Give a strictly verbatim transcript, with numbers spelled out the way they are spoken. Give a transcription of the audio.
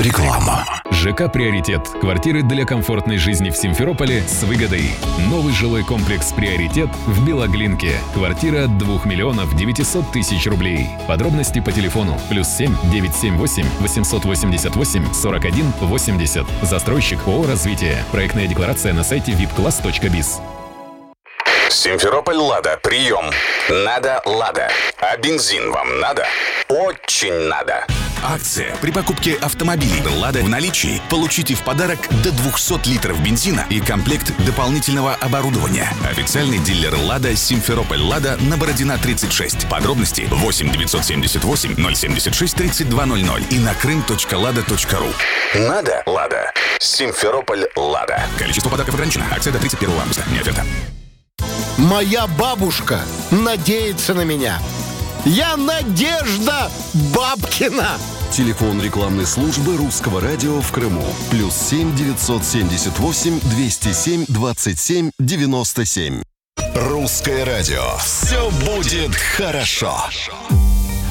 Реклама. ЖК «Приоритет». Квартиры для комфортной жизни в Симферополе с выгодой. Новый жилой комплекс «Приоритет» в Белоглинке. Квартира от двух миллионов девятисот тысяч рублей. Подробности по телефону плюс семь девятьсот семьдесят восемь восемьсот восемьдесят восемь сорок один восемьдесят. Застройщик ООО «Развитие». Проектная декларация на сайте вип класс точка биз. Симферополь «Лада». Прием. Надо «Лада». А бензин вам надо? Очень надо. Акция. При покупке автомобилей «Лада» в наличии получите в подарок до двухсот литров бензина и комплект дополнительного оборудования. Официальный дилер «Лада» Симферополь «Лада» на Бородина тридцать шесть. Подробности восемь девятьсот семьдесят восемь ноль семьдесят шесть тридцать два ноль ноль и на крым точка лада точка ру. Надо «Лада». Симферополь «Лада». Количество подарков ограничено. Акция до тридцать первого августа. Не оферта. Моя бабушка надеется на меня. Я Надежда Бабкина. Телефон рекламной службы Русского радио в Крыму. Плюс семь девятьсот семьдесят восемь двести семь двадцать семь девяносто семь. Русское радио. Все будет хорошо.